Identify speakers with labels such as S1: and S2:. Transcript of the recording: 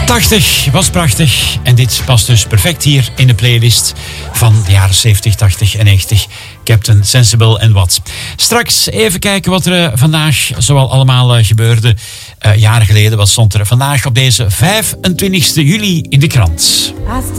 S1: 80 was prachtig en dit past dus perfect hier in de playlist van de jaren 70, 80 en 90. Captain Sensible en wat. Straks even kijken wat er vandaag zoal allemaal gebeurde. Jaren geleden, wat stond er vandaag op deze 25 juli in de krant.